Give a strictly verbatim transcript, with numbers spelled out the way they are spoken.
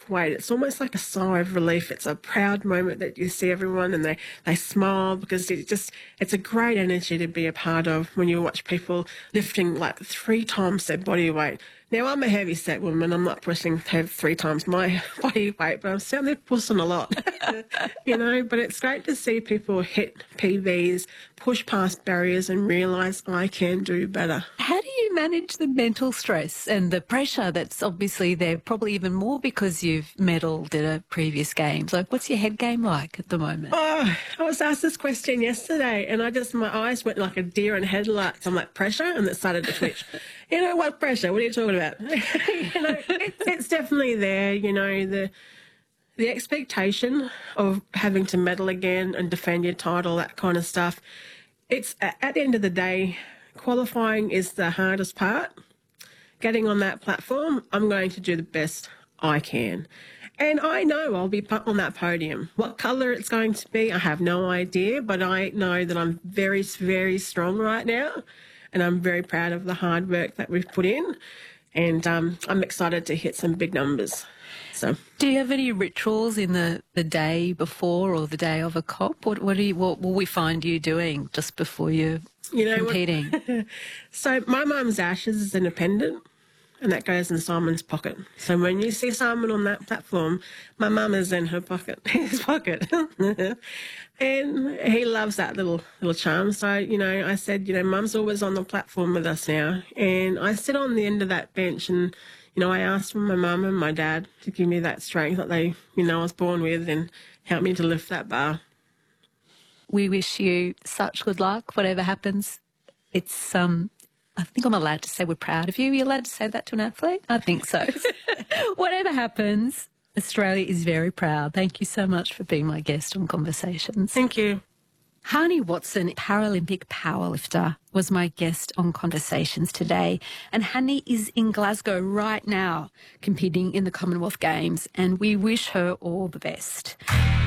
weight, it's almost like a sigh of relief. It's a proud moment that you see everyone and they, they smile, because it just, it's a great energy to be a part of when you watch people lifting like three times their body weight. Now, I'm a heavy-set woman. I'm not pushing to have three times my body weight, but I'm certainly pushing a lot, you know. But it's great to see people hit P Bs, push past barriers and realise I can do better. How do you manage the mental stress and the pressure that's obviously there, probably even more because you've medalled at a previous games? Like, what's your head game like at the moment? Oh, I was asked this question yesterday and I just, my eyes went like a deer in headlights. I'm like, pressure? And it started to twitch. You know, what pressure? What are you talking about? you know, it, it's definitely there, you know, the the expectation of having to medal again and defend your title, that kind of stuff. It's, at the end of the day, qualifying is the hardest part. Getting on that platform, I'm going to do the best I can. And I know I'll be on that podium. What colour it's going to be, I have no idea, but I know that I'm very, very strong right now, and I'm very proud of the hard work that we've put in, and um, I'm excited to hit some big numbers. So, do you have any rituals in the, the day before or the day of a comp? What what do you what will we find you doing just before you're you know, competing? What, so my mum's ashes is independent, and that goes in Simon's pocket. So when you see Simon on that platform, my mum is in her pocket, his pocket. And he loves that little little charm. So, you know, I said, you know, Mum's always on the platform with us now. And I sit on the end of that bench and, you know, I asked for my mum and my dad to give me that strength that they, you know, I was born with and help me to lift that bar. We wish you such good luck, whatever happens. It's, um, I think I'm allowed to say we're proud of you. Are you allowed to say that to an athlete? I think so. Whatever happens, Australia is very proud. Thank you so much for being my guest on Conversations. Thank you. Hani Watson, Paralympic powerlifter, was my guest on Conversations today. And Hani is in Glasgow right now competing in the Commonwealth Games, and we wish her all the best.